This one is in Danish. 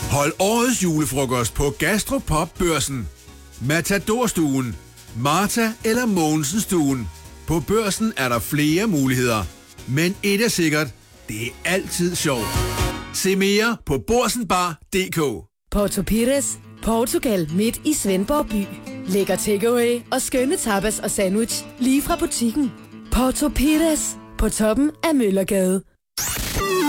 Hold årets julefrokost på Gastropop-børsen. Matador-stuen, Martha eller Mogensen-stuen. På Børsen er der flere muligheder. Men et er sikkert, det er altid sjovt. Se mere på borsenbar.dk. Porto Pires, Portugal midt i Svendborg by. Lækker takeaway og skønne tapas og sandwich lige fra butikken. Porto Pires på toppen af Møllergade.